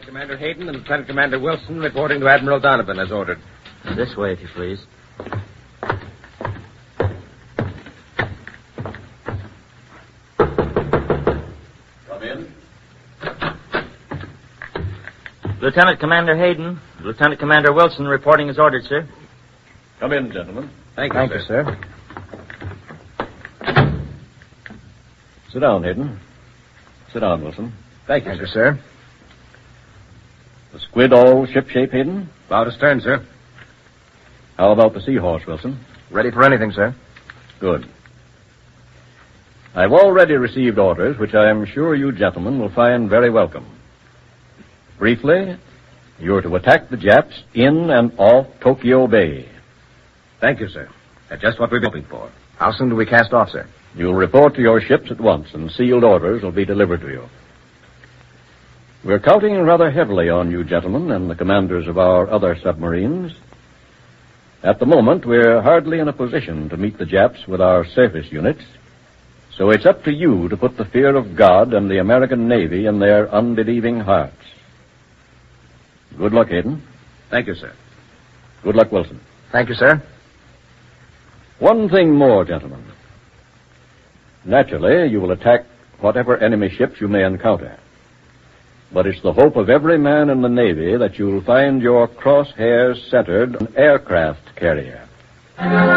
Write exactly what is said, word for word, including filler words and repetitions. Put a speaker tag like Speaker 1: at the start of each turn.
Speaker 1: Commander Hayden and Lieutenant Commander Wilson reporting to Admiral Donovan as ordered.
Speaker 2: This way, if you please.
Speaker 3: Come in.
Speaker 2: Lieutenant Commander Hayden, Lieutenant Commander Wilson reporting as ordered, sir.
Speaker 3: Come in, gentlemen.
Speaker 1: Thank you,
Speaker 4: Thank
Speaker 1: sir.
Speaker 4: you, sir.
Speaker 3: Sit down, Hayden. Sit down, Wilson.
Speaker 1: Thank you,
Speaker 4: Thank you,
Speaker 1: sir.
Speaker 4: sir.
Speaker 3: The squid all shipshape, Hayden?
Speaker 1: About astern, sir.
Speaker 3: How about the Seahorse, Wilson?
Speaker 4: Ready for anything, sir.
Speaker 3: Good. I've already received orders, which I am sure you gentlemen will find very welcome. Briefly, you're to attack the Japs in and off Tokyo Bay.
Speaker 1: Thank you, sir. That's just what we've been hoping for.
Speaker 4: How soon do we cast off, sir?
Speaker 3: You'll report to your ships at once, and sealed orders will be delivered to you. We're counting rather heavily on you gentlemen and the commanders of our other submarines. At the moment, we're hardly in a position to meet the Japs with our surface units, so it's up to you to put the fear of God and the American Navy in their unbelieving hearts. Good luck, Hayden.
Speaker 1: Thank you, sir.
Speaker 3: Good luck, Wilson.
Speaker 4: Thank you, sir.
Speaker 3: One thing more, gentlemen. Naturally, you will attack whatever enemy ships you may encounter. But it's the hope of every man in the Navy that you'll find your crosshairs centered on an aircraft carrier.